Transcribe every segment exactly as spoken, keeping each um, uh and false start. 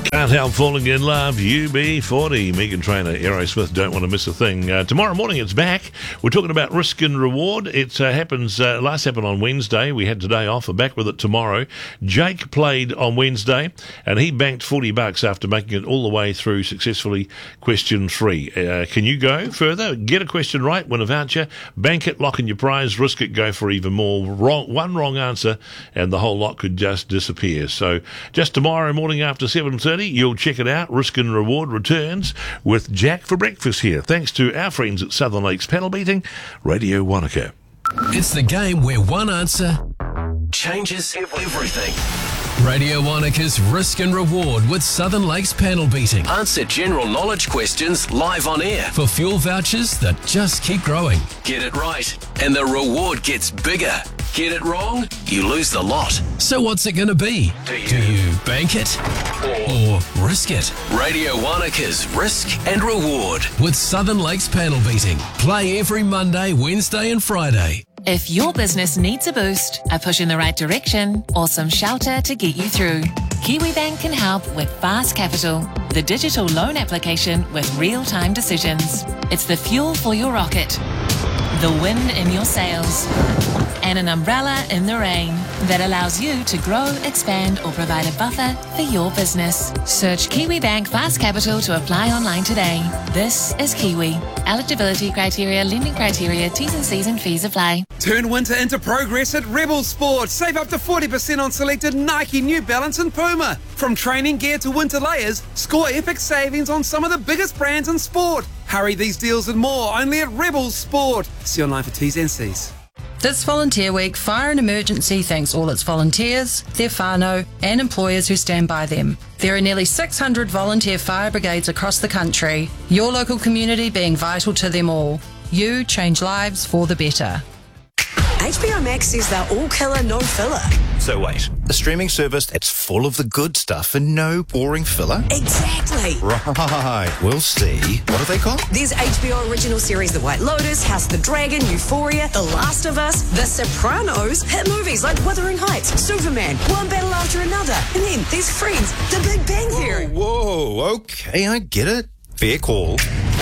Can't help falling in love, U B forty. Megan Trainor, Aerosmith, don't want to miss a thing. Uh, tomorrow morning it's back. We're talking about risk and reward. It uh, happens, uh, last happened on Wednesday. We had today off. We're back with it tomorrow. Jake played on Wednesday and he banked forty bucks after making it all the way through successfully, question three. Uh, can you go further? Get a question right, win a voucher, bank it, lock in your prize, risk it, go for even more. Wrong, one wrong answer and the whole lot could just disappear. So just tomorrow morning after seven thirty, you'll check it out. Risk and Reward returns with Jack for breakfast here. Thanks to our friends at Southern Lakes Panel Beating, Radio Wanaka. It's the game where one answer changes everything. Radio Wanaka's Risk and Reward with Southern Lakes Panel Beating. Answer general knowledge questions live on air for fuel vouchers that just keep growing. Get it right and the reward gets bigger. Get it wrong, you lose the lot. So what's it going to be? Do you, Do you bank it or, or risk it? Radio Wanaka's Risk and Reward with Southern Lakes Panel Beating. Play every Monday, Wednesday and Friday. If your business needs a boost, a push in the right direction, or some shelter to get you through, Kiwibank can help with Fast Capital, the digital loan application with real-time decisions. It's the fuel for your rocket, the wind in your sails, and an umbrella in the rain that allows you to grow, expand, or provide a buffer for your business. Search Kiwibank Fast Capital to apply online today. This is Kiwi. Eligibility criteria, lending criteria, T's and C's and fees apply. Turn winter into progress at Rebel Sport. Save up to forty percent on selected Nike, New Balance and Puma. From training gear to winter layers, score epic savings on some of the biggest brands in sport. Hurry, these deals and more only at Rebel Sport. See online for T's and C's. This Volunteer Week, Fire and Emergency thanks all its volunteers, their whānau and employers who stand by them. There are nearly six hundred volunteer fire brigades across the country, your local community being vital to them all. You change lives for the better. H B O Max says they're all killer, no filler. So wait, a streaming service that's full of the good stuff and no boring filler? Exactly. Right, we'll see. What are they called? There's H B O original series The White Lotus, House of the Dragon, Euphoria, The Last of Us, The Sopranos, hit movies like Wuthering Heights, Superman, one battle after another, and then there's Friends, The Big Bang Theory. Whoa, whoa, okay, I get it. Fair call.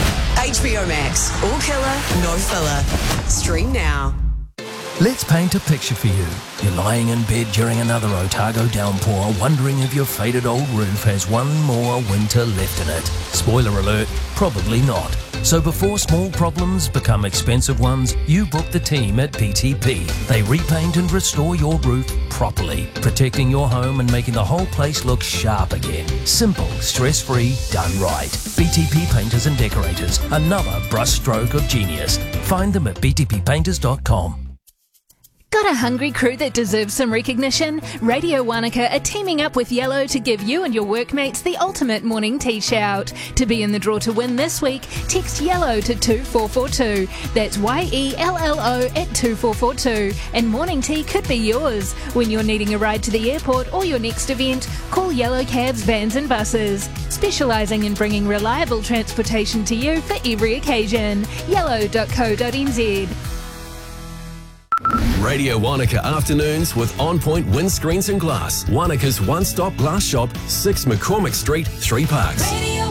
H B O Max, all killer, no filler. Stream now. Let's paint a picture for you. You're lying in bed during another Otago downpour, wondering if your faded old roof has one more winter left in it. Spoiler alert, probably not. So before small problems become expensive ones, you book the team at B T P. They repaint and restore your roof properly, protecting your home and making the whole place look sharp again. Simple, stress-free, done right. B T P Painters and Decorators, another brushstroke of genius. Find them at b t p painters dot com. Got a hungry crew that deserves some recognition? Radio Wanaka are teaming up with Yellow to give you and your workmates the ultimate morning tea shout. To be in the draw to win this week, text YELLOW to two four four two. That's Y E L L O at two four four two. And morning tea could be yours. When you're needing a ride to the airport or your next event, call Yellow Cabs, Vans and Buses. Specialising in bringing reliable transportation to you for every occasion. yellow dot co dot n z. Radio Wanaka Afternoons with On Point Windscreens and Glass. Wanaka's one-stop glass shop, six McCormick Street, Three Parks.